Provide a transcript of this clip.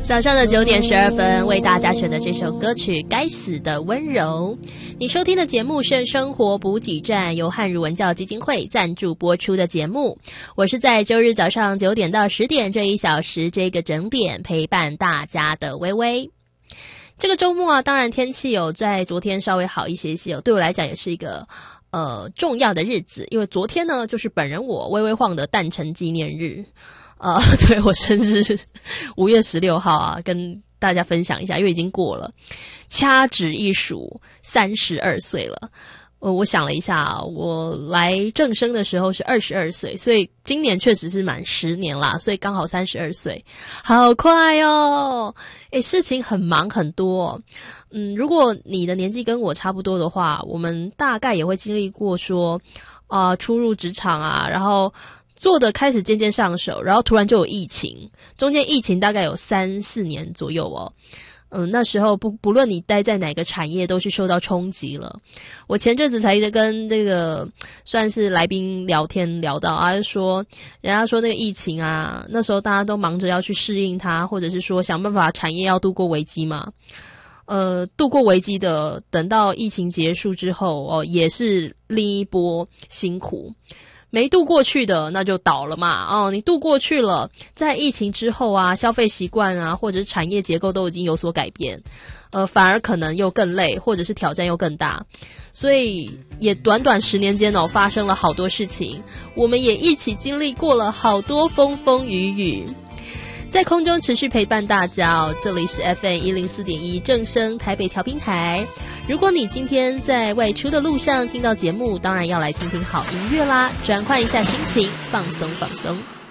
早上的9:12为大家选的这首歌曲《该死的温柔》。你收听的节目是生活补给站，由汉儒文教基金会赞助播出的节目。我是在周日早上9点到10点这1小时这个整点陪伴大家的微微。这个周末啊，当然天气有在昨天稍微好一些些，对我来讲也是一个重要的日子，因为昨天呢就是本人我微微晃的诞辰纪念日。对，我生日5月16号啊，跟大家分享一下，因为已经过了，掐指一数32岁了。我想了一下，我来正生的时候是22岁，所以今年确实是满10年啦，所以刚好32岁，好快哦！事情很忙很多。如果你的年纪跟我差不多的话，我们大概也会经历过说，初入职场啊，然后做的开始渐渐上手，然后突然就有疫情，中间疫情大概有3-4年左右哦。那时候不论你待在哪个产业都是受到冲击了。我前阵子才跟这个算是来宾聊天聊到啊，说人家说那个疫情啊，那时候大家都忙着要去适应它，或者是说想办法产业要度过危机嘛。度过危机的，等到疫情结束之后也是另一波辛苦。没度过去的那就倒了嘛，你度过去了，在疫情之后啊，消费习惯啊，或者是产业结构都已经有所改变，反而可能又更累，或者是挑战又更大，所以也短短10年间发生了好多事情，我们也一起经历过了好多风风雨雨。在空中持续陪伴大家这里是 FM104.1 正声台北调频台。如果你今天在外出的路上听到节目，当然要来听听好音乐啦，转换一下心情，放松放松。